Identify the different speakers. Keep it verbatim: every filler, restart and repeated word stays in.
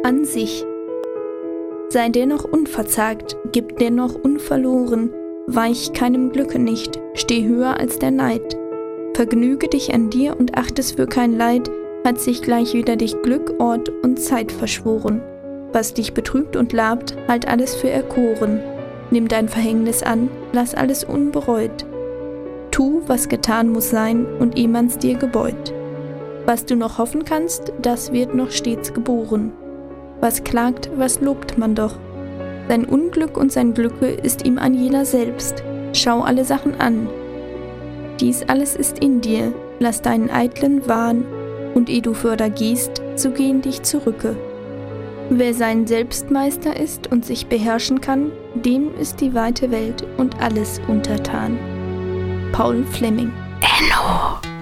Speaker 1: an sich. Sei dennoch unverzagt, gib dennoch unverloren, weich keinem Glücke nicht, steh höher als der Neid. Vergnüge dich an dir und acht es für kein Leid, hat sich gleich wieder dich Glück, Ort und Zeit verschworen. Was dich betrübt und labt, halt alles für erkoren. Nimm dein Verhängnis an, lass alles unbereut. Tu, was getan muss sein, und eh man's dir gebeut. Was du noch hoffen kannst, das wird noch stets geboren. Was klagt, was lobt man doch. Sein Unglück und sein Glücke ist ihm ein jeder selbst. Schau alle Sachen an. Dies alles ist in dir, lass deinen eitlen Wahn, und eh du fürder gehst, so gehen dich zurücke. Wer sein Selbstmeister ist und sich beherrschen kann, dem ist die weite Welt und alles untertan. Paul Fleming.
Speaker 2: Enno.